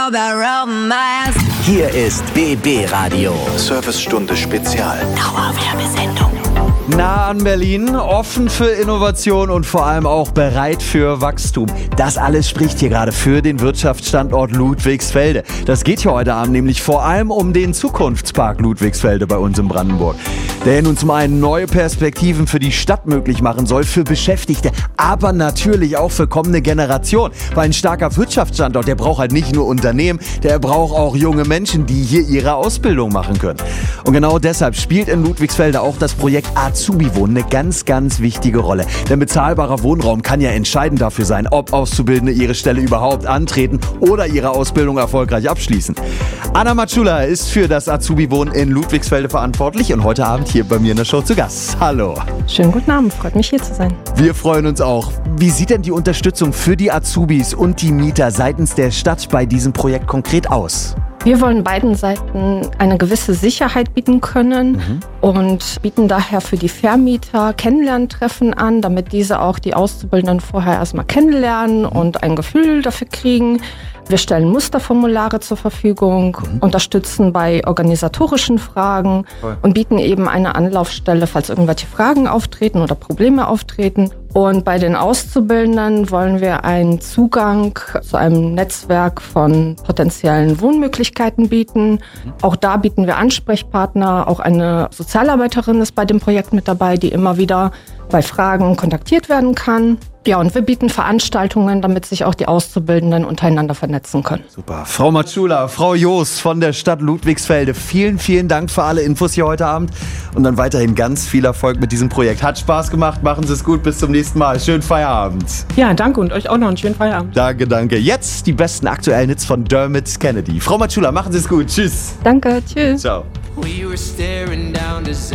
Hier ist BB Radio. Servicestunde Spezial. Dauerwerbesendung. Nah an Berlin, offen für Innovation und vor allem auch bereit für Wachstum. Das alles spricht hier gerade für den Wirtschaftsstandort Ludwigsfelde. Das geht hier heute Abend nämlich vor allem um den Zukunftspark Ludwigsfelde bei uns in Brandenburg. Der nun zum einen neue Perspektiven für die Stadt möglich machen soll, für Beschäftigte, aber natürlich auch für kommende Generationen. Weil ein starker Wirtschaftsstandort, der braucht halt nicht nur Unternehmen, der braucht auch junge Menschen, die hier ihre Ausbildung machen können. Und genau deshalb spielt in Ludwigsfelde auch das Projekt Azubi-Wohnen eine ganz, ganz wichtige Rolle. Denn bezahlbarer Wohnraum kann ja entscheidend dafür sein, ob Auszubildende ihre Stelle überhaupt antreten oder ihre Ausbildung erfolgreich abschließen. Anna Matschula ist für das Azubi-Wohnen in Ludwigsfelde verantwortlich und heute Abend hier bei mir in der Show zu Gast. Hallo. Schönen guten Abend, freut mich hier zu sein. Wir freuen uns auch. Wie sieht denn die Unterstützung für die Azubis und die Mieter seitens der Stadt bei diesem Projekt konkret aus? Wir wollen beiden Seiten eine gewisse Sicherheit bieten können und bieten daher für die Vermieter Kennenlerntreffen an, damit diese auch die Auszubildenden vorher erstmal kennenlernen und ein Gefühl dafür kriegen. Wir stellen Musterformulare zur Verfügung, unterstützen bei organisatorischen Fragen und bieten eben eine Anlaufstelle, falls irgendwelche Fragen auftreten oder Probleme auftreten. Und bei den Auszubildenden wollen wir einen Zugang zu einem Netzwerk von potenziellen Wohnmöglichkeiten bieten. Auch da bieten wir Ansprechpartner. Auch eine Sozialarbeiterin ist bei dem Projekt mit dabei, die immer wieder bei Fragen kontaktiert werden kann. Ja, und wir bieten Veranstaltungen, damit sich auch die Auszubildenden untereinander vernetzen können. Super. Frau Matschula, Frau Joos von der Stadt Ludwigsfelde, vielen, vielen Dank für alle Infos hier heute Abend und dann weiterhin ganz viel Erfolg mit diesem Projekt. Hat Spaß gemacht, machen Sie es gut, bis zum nächsten Mal. Schönen Feierabend. Ja, danke und euch auch noch einen schönen Feierabend. Danke, danke. Jetzt die besten aktuellen Hits von Dermot Kennedy. Frau Matschula, machen Sie es gut. Tschüss. Danke, tschüss. Ciao. We were staring down to